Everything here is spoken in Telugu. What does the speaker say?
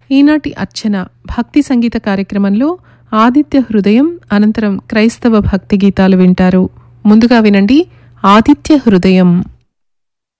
ఈనాటి అర్చన భక్తి సంగీత కార్యక్రమంలో ఆదిత్య హృదయం అనంతరం క్రైస్తవ భక్తి గీతాలు వింటారు. ముందుగా వినండి ఆదిత్య హృదయం.